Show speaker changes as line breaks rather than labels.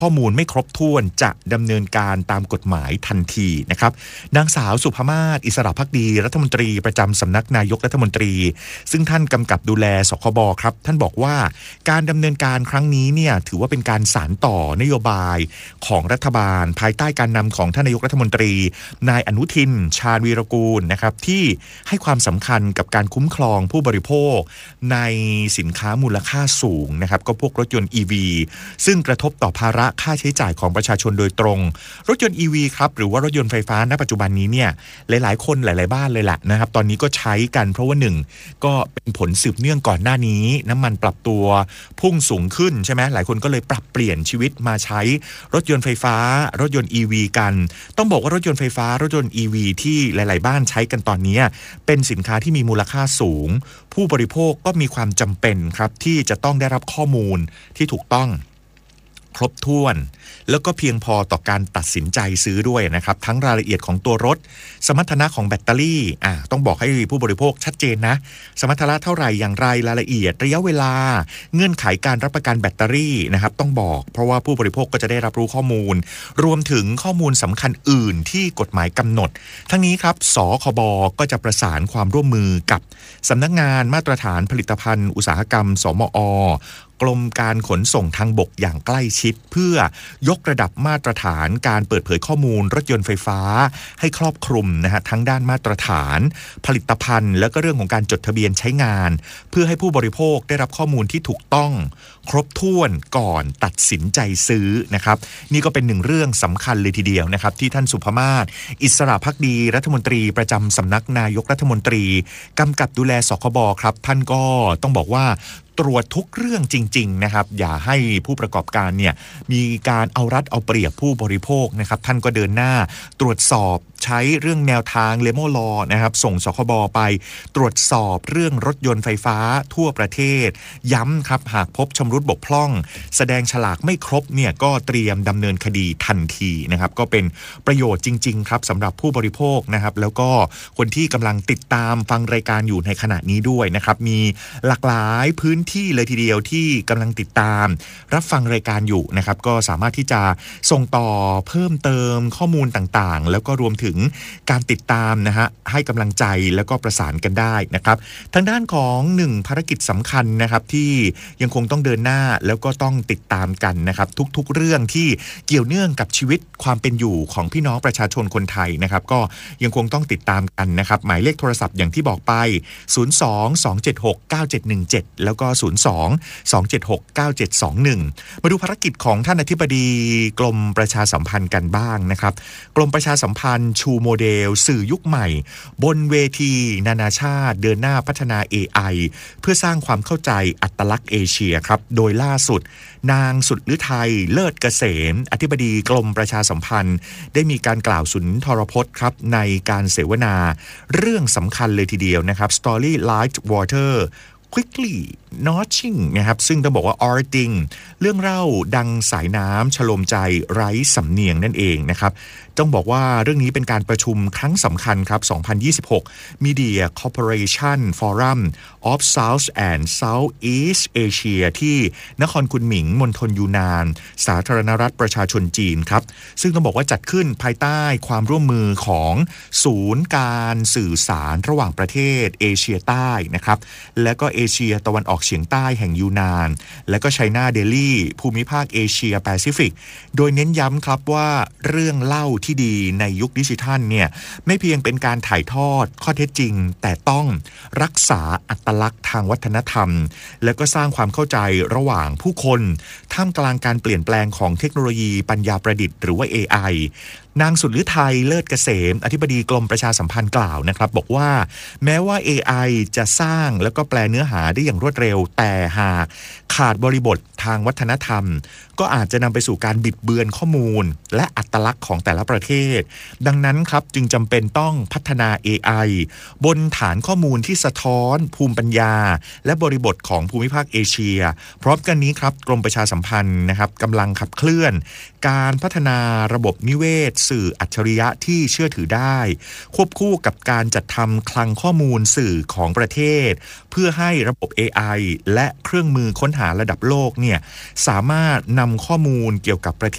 ข้อมูลไม่ครบถ้วนจะดำเนินการตามกฎหมายทันทีนะครับนางสาวสุภมาศอิสระภักดีรัฐมนตรีประจำสำนักนายกรัฐมนตรีซึ่งท่านกำกับดูแลสคบครับท่านบอกว่าการดำเนินการครั้งนี้เนี่ยถือว่าเป็นการสานต่อนโยบายของรัฐบาลภายใต้การนำของท่านนายกรัฐมนตรีนายอนุทินชาญวีรกูลนะครับที่ให้ความสำคัญกับการคุ้มครองผู้บริโภคในสินค้ามูลค่าสูงนะครับก็พวกรถยนต์ EV ซึ่งกระทบต่อภาระค่าใช้จ่ายของประชาชนโดยตรงรถยนต์ EV ครับหรือว่ารถยนต์ไฟฟ้าณปัจจุบันนี้เนี่ยหลายๆคนหลายๆบ้านเลยแหละนะครับตอนนี้ก็ใช้กันเพราะว่า1ก็เป็นผลสืบเนื่องก่อนหน้านี้น้ำมันปรับตัวพุ่งสูงขึ้นใช่ไหมหลายคนก็เลยปรับเปลี่ยนชีวิตมาใช้รถยนต์ไฟฟ้ารถยนต์ EV กันต้องบอกว่ารถยนต์ไฟฟ้ารถยนต์ EV ที่หลายๆบ้านใช้กันตอนนี้เป็นสินค้าที่มีมูลค่าสูงผู้บริโภคก็มีความจำเป็นครับที่จะต้องได้รับข้อมูลที่ถูกต้องครบถ้วนแล้วก็เพียงพอต่อการตัดสินใจซื้อด้วยนะครับทั้งรายละเอียดของตัวรถสมรรถนะของแบตเตอรี่ต้องบอกให้ผู้บริโภคชัดเจนนะสมรรถนะเท่าไหร่อย่างไรรายละเอียดระยะเวลาเงื่อนไขการรับประกันแบตเตอรี่นะครับต้องบอกเพราะว่าผู้บริโภคก็จะได้รับรู้ข้อมูลรวมถึงข้อมูลสำคัญอื่นที่กฎหมายกำหนดทั้งนี้ครับสคบก็จะประสานความร่วมมือกับสำนักงานมาตรฐานผลิตภัณฑ์อุตสาหกรรมสมกรมการขนส่งทางบกอย่างใกล้ชิดเพื่อยกระดับมาตรฐานการเปิดเผยข้อมูลรถยนต์ไฟฟ้าให้ครอบคลุมนะฮะทั้งด้านมาตรฐานผลิตภัณฑ์แล้วก็เรื่องของการจดทะเบียนใช้งานเพื่อให้ผู้บริโภคได้รับข้อมูลที่ถูกต้องครบถ้วนก่อนตัดสินใจซื้อนะครับนี่ก็เป็นหนึ่งเรื่องสำคัญเลยทีเดียวนะครับที่ท่านสุภมาศอิสระภักดีรัฐมนตรีประจำสำนักนายกรัฐมนตรีกำกับดูแลสคบครับท่านก็ต้องบอกว่าตรวจทุกเรื่องจริงๆนะครับอย่าให้ผู้ประกอบการเนี่ยมีการเอารัดเอาเปรียบผู้บริโภคนะครับท่านก็เดินหน้าตรวจสอบใช้เรื่องแนวทางเลโมลอนะครับส่งสคบไปตรวจสอบเรื่องรถยนต์ไฟฟ้าทั่วประเทศย้ำครับหากพบชำรุดบกพร่องแสดงฉลากไม่ครบเนี่ยก็เตรียมดำเนินคดีทันทีนะครับก็เป็นประโยชน์จริงๆครับสำหรับผู้บริโภคนะครับแล้วก็คนที่กำลังติดตามฟังรายการอยู่ในขณะนี้ด้วยนะครับมีหลากหลายพื้นที่เลยทีเดียวที่กำลังติดตามรับฟังรายการอยู่นะครับก็สามารถที่จะส่งต่อเพิ่มเติมข้อมูลต่างๆแล้วก็รวมถึงการติดตามนะฮะให้กำลังใจแล้วก็ประสานกันได้นะครับทางด้านของ1ภารกิจสำคัญนะครับที่ยังคงต้องเดินหน้าแล้วก็ต้องติดตามกันนะครับทุกๆเรื่องที่เกี่ยวเนื่องกับชีวิตความเป็นอยู่ของพี่น้องประชาชนคนไทยนะครับก็ยังคงต้องติดตามกันนะครับหมายเลขโทรศัพท์อย่างที่บอกไป02-276-9717แล้วก็02-276-9721มาดูภารกิจของท่านอธิบดีกรมประชาสัมพันธ์กันบ้างนะครับกรมประชาสัมพันธ์ชูโมเดลสื่อยุคใหม่บนเวทีนานาชาติเดินหน้าพัฒนา AI เพื่อสร้างความเข้าใจอัตลักษณ์เอเชียครับโดยล่าสุดนางสุดฤทัยเลิศเกษมอธิบดีกรมประชาสัมพันธ์ได้มีการกล่าวสุนทรพจน์ครับในการเสวนาเรื่องสำคัญเลยทีเดียวนะครับ Story Light Water quickly notching นะครับซึ่งต้องบอกว่า arting เรื่องเล่าดังสายน้ำฉโลมใจไร้สำเนียงนั่นเองนะครับต้องบอกว่าเรื่องนี้เป็นการประชุมครั้งสำคัญครับ2026 Media Corporation Forum of South and Southeast Asia ที่นครคุนหมิงมณฑลยูนานสาธารณรัฐประชาชนจีนครับซึ่งต้องบอกว่าจัดขึ้นภายใต้ความร่วมมือของศูนย์การสื่อสารระหว่างประเทศเอเชียใต้นะครับและก็เอเชียตะวันออกเฉียงใต้แห่งยูนานและก็ไชน่าเดลี่ภูมิภาคเอเชียแปซิฟิกโดยเน้นย้ำครับว่าเรื่องเล่าที่ดีในยุคดิจิทัลเนี่ยไม่เพียงเป็นการถ่ายทอดข้อเท็จจริงแต่ต้องรักษาอัตลักษณ์ทางวัฒนธรรมและก็สร้างความเข้าใจระหว่างผู้คนท่ามกลางการเปลี่ยนแปลงของเทคโนโลยีปัญญาประดิษฐ์หรือว่า AI นางสุดฤทัยเลิศเกษมอธิบดีกรมประชาสัมพันธ์กล่าวนะครับบอกว่าแม้ว่า AI จะสร้างแล้วก็แปลเนื้อหาได้อย่างรวดเร็วแต่หากขาดบริบททางวัฒนธรรมก็อาจจะนำไปสู่การบิดเบือนข้อมูลและอัตลักษณ์ของแต่ละประเทศดังนั้นครับจึงจำเป็นต้องพัฒนา AI บนฐานข้อมูลที่สะท้อนภูมิปัญญาและบริบทของภูมิภาคเอเชียพร้อมกันนี้ครับกรมประชาสัมพันธ์นะครับกำลังขับเคลื่อนการพัฒนาระบบนิเวศสื่ออัจฉริยะที่เชื่อถือได้ควบคู่กับการจัดทำคลังข้อมูลสื่อของประเทศเพื่อให้ระบบ AI และเครื่องมือค้นหาระดับโลกเนี่ยสามารถนำข้อมูลเกี่ยวกับประเทศ